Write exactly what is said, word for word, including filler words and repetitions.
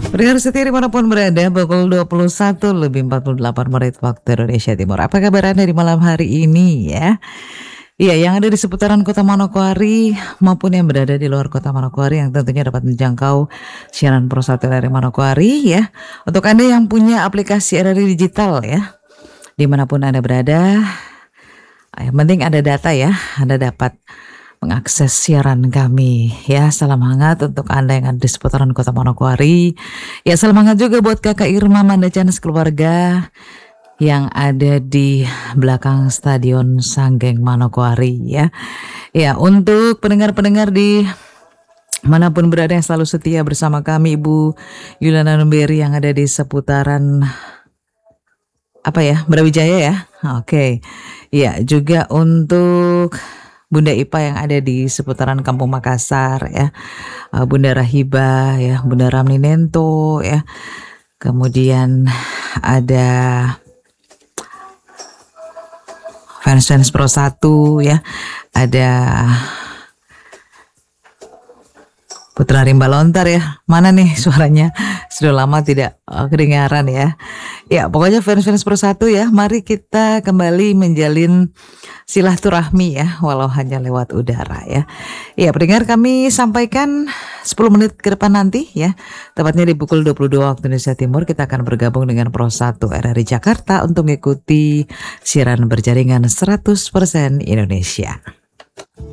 Pendengar setia dimanapun berada, pukul dua puluh satu lebih empat puluh delapan menit waktu Indonesia Timur. Apa kabar Anda di malam hari ini ya? Iya, yang ada di seputaran Kota Manokwari maupun yang berada di luar Kota Manokwari yang tentunya dapat menjangkau siaran Pro satu dari Manokwari ya. Untuk Anda yang punya aplikasi R R I digital ya, dimanapun Anda berada, yang penting ada data ya, Anda dapat mengakses siaran kami ya. Salam hangat untuk Anda yang ada di seputaran Kota Manokwari. Ya, salam hangat juga buat Kakak Irma Mandacan sekeluarga yang ada di belakang Stadion Sanggeng Manokwari ya. Ya, untuk pendengar-pendengar di manapun berada yang selalu setia bersama kami, Ibu Yulana Numberi yang ada di seputaran apa ya, Brawijaya ya. Oke. Ya, juga untuk Bunda Ipa yang ada di seputaran Kampung Makassar ya, Bunda Rahibah ya, Bunda Ramni Nento ya, kemudian ada fans-fans Pro satu ya, ada Putra Rimba Lontar ya. Mana nih suaranya? Sudah lama tidak uh, kedengaran ya. Ya, pokoknya fans-fans Pro satu ya. Mari kita kembali menjalin silaturahmi ya, walau hanya lewat udara ya. Ya, pendengar, kami sampaikan sepuluh menit ke depan nanti ya. Tepatnya di pukul dua puluh dua waktu Indonesia Timur kita akan bergabung dengan Pro satu R R I Jakarta untuk mengikuti siaran berjaringan seratus persen Indonesia.